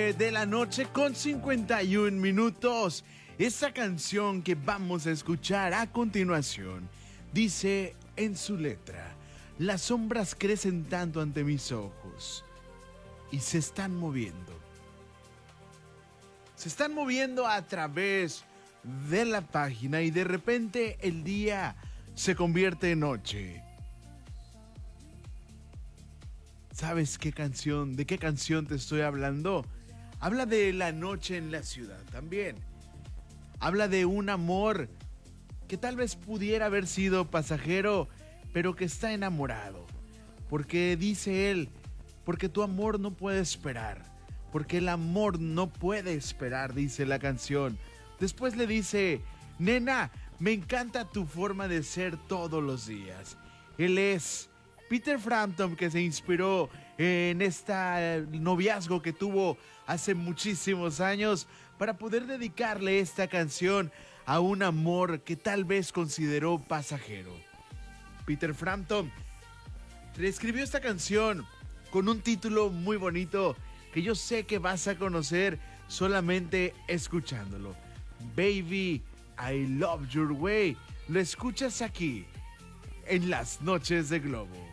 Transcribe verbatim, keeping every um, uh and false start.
nueve de la noche con cincuenta y un minutos. Esa canción que vamos a escuchar a continuación dice en su letra: las sombras crecen tanto ante mis ojos y se están moviendo. Se están moviendo a través de la página y de repente el día se convierte en noche. ¿Sabes qué canción? ¿De qué canción te estoy hablando? Habla de la noche en la ciudad también. Habla de un amor que tal vez pudiera haber sido pasajero, pero que está enamorado. Porque dice él, porque tu amor no puede esperar. Porque el amor no puede esperar, dice la canción. Después le dice: nena, me encanta tu forma de ser todos los días. Él es Peter Frampton, que se inspiró en este noviazgo que tuvo hace muchísimos años para poder dedicarle esta canción a un amor que tal vez consideró pasajero. Peter Frampton reescribió esta canción con un título muy bonito que yo sé que vas a conocer solamente escuchándolo. Baby, I Love Your Way. Lo escuchas aquí en Las Noches de Globo.